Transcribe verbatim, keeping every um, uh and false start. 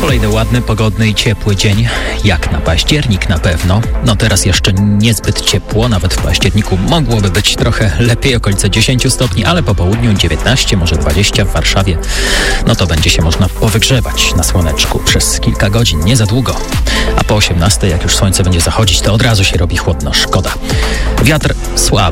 Kolejny ładny, pogodny i ciepły dzień, jak na październik na pewno. No teraz jeszcze niezbyt ciepło, nawet w październiku mogłoby być trochę lepiej, okolice dziesięć stopni, ale po południu dziewiętnaście, może dwadzieścia w Warszawie. No to będzie się można powygrzewać na słoneczku przez kilka godzin, nie za długo. A po osiemnastej, jak już słońce będzie zachodzić, to od razu się robi chłodno, szkoda. Wiatr słaby.